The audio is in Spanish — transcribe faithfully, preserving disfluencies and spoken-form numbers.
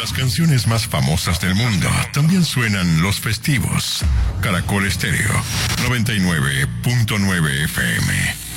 Las canciones más famosas del mundo también suenan los festivos. Caracol Estéreo, noventa y nueve punto nueve F M.